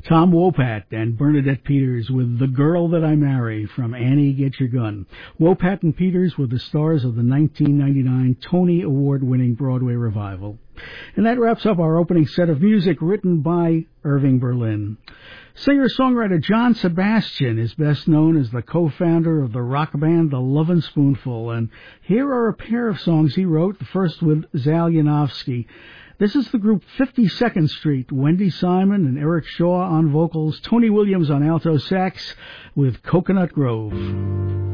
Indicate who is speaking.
Speaker 1: Tom Wopat and Bernadette Peters with The Girl That I Marry from Annie Get Your Gun. Wopat and Peters were the stars of the 1999 Tony Award-winning Broadway revival. And that wraps up our opening set of music written by Irving Berlin. Singer-songwriter John Sebastian is best known as the co-founder of the rock band The Lovin' Spoonful, and here are a pair of songs he wrote, the first with Zal Yanofsky. This is the group 52nd Street, Wendy Simon and Eric Shaw on vocals, Tony Williams on alto sax with Coconut Grove.